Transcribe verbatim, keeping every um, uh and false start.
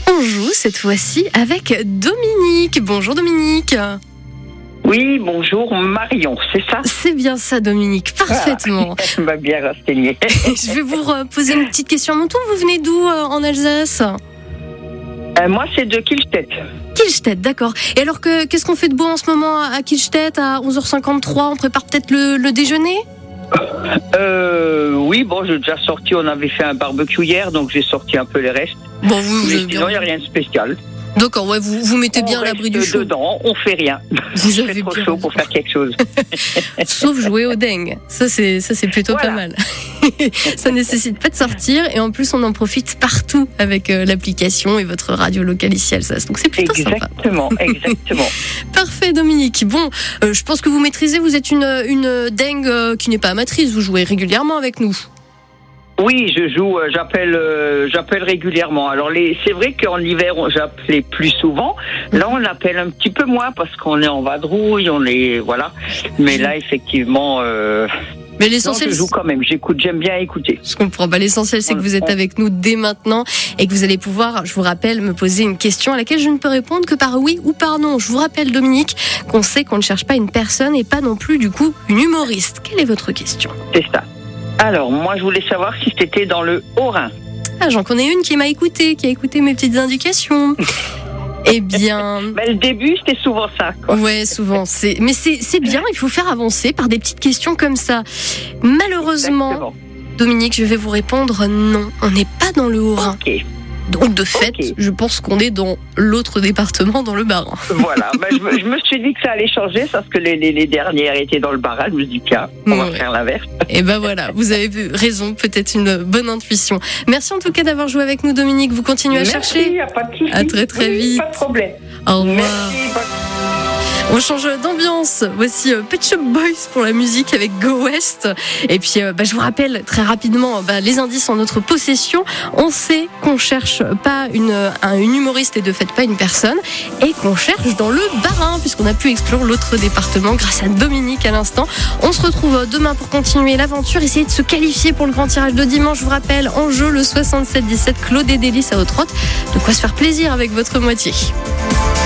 On joue cette fois-ci avec Dominique. Bonjour Dominique. Oui, bonjour Marion, c'est ça? C'est bien ça Dominique, parfaitement. Ah, elle m'a bien renseigné. Je vais vous poser une petite question à mon tour. Vous venez d'où euh, en Alsace? euh, Moi, c'est de Kielstedt. Kielstedt, d'accord. Et alors, que, qu'est-ce qu'on fait de beau en ce moment à Kielstedt à onze heures cinquante-trois? On prépare peut-être le, le déjeuner? euh, Oui, bon, j'ai déjà sorti, on avait fait un barbecue hier, donc j'ai sorti un peu les restes. Bon, vous, Mais vous sinon, il n'y a rien de spécial. D'accord, ouais, vous vous mettez bien on à l'abri du reste chaud. Dedans, on fait rien. Vous Il avez fait trop bien chaud raison. pour faire quelque chose. Sauf jouer au dingue. Ça, c'est, ça, c'est plutôt Voilà. pas mal. Ça nécessite pas de sortir et en plus, on en profite partout avec euh, l'application et votre radio locale ici Alsace. Donc, c'est plutôt sympa. Exactement, exactement. Parfait, Dominique. Bon, euh, je pense que vous maîtrisez. Vous êtes une, une dingue euh, qui n'est pas amatrice. Vous jouez régulièrement avec nous. Oui, je joue, euh, j'appelle, euh, j'appelle régulièrement. Alors les, c'est vrai qu'en hiver, on- j'appelais plus souvent. Là, on appelle un petit peu moins parce qu'on est en vadrouille, on est, voilà. Mais là, effectivement, euh, Mais non, l'essentiel, je joue quand même. J'écoute, j'aime bien écouter. je comprends. Bah, l'essentiel, c'est que vous êtes avec nous dès maintenant et que vous allez pouvoir, je vous rappelle, me poser une question à laquelle je ne peux répondre que par oui ou par non. Je vous rappelle, Dominique, qu'on sait qu'on ne cherche pas une personne et pas non plus, du coup, une humoriste. Quelle est votre question? C'est ça. Alors, moi, je voulais savoir si c'était dans le Haut-Rhin. Ah, j'en connais une qui m'a écouté, qui a écouté mes petites indications. Eh bien, Mais le début, c'était souvent ça, quoi. ouais, souvent. C'est, mais c'est, c'est bien. Il faut faire avancer par des petites questions comme ça. Malheureusement, Exactement. Dominique, je vais vous répondre non. On n'est pas dans le Haut-Rhin. Ok, Donc de fait, Ok. je pense qu'on est dans l'autre département, dans le Bas-Rhin. voilà. Ben, je, me- je me suis dit que ça allait changer parce que les, les, les dernières étaient dans le Bas-Rhin. Je me suis dit, tiens, on va Ouais. faire l'inverse. Et ben voilà, vous avez raison, peut-être une bonne intuition. Merci en tout cas d'avoir joué avec nous, Dominique. Vous continuez à Merci, chercher. y a pas de souci. À très, très Oui, vite. Pas de problème. Au revoir. Merci. bonne- On change d'ambiance. Voici euh, Pet Shop Boys pour la musique avec Go West. Et puis, euh, bah, je vous rappelle très rapidement bah, les indices en notre possession. On sait qu'on cherche pas une, un, une humoriste et de fait pas une personne, et qu'on cherche dans le Bas-Rhin puisqu'on a pu exclure l'autre département grâce à Dominique à l'instant. On se retrouve demain pour continuer l'aventure, essayer de se qualifier pour le grand tirage de dimanche. Je vous rappelle, en jeu le soixante-sept dix-sept Claude et Délice à Haute-Rotte. De quoi se faire plaisir avec votre moitié.